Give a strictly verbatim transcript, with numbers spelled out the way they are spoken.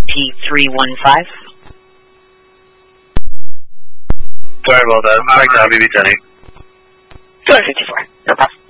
T three one five. Sorry about that. Mike, now B B ten eight. two fifty-four. No problem.